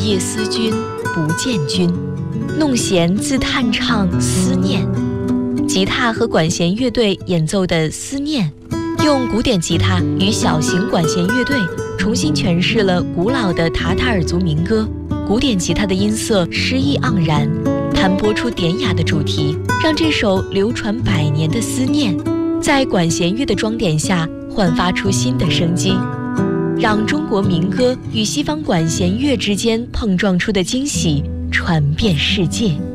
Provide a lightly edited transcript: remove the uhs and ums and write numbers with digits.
夜思君不见君，弄弦自叹唱思念。吉他和管弦乐队演奏的《思念》，用古典吉他与小型管弦乐队重新诠释了古老的塔塔尔族民歌。古典吉他的音色诗意盎然，弹拨出典雅的主题，让这首流传100年的思念，在管弦乐的装点下焕发出新的生机，让中国民歌与西方管弦乐之间碰撞出的惊喜传遍世界。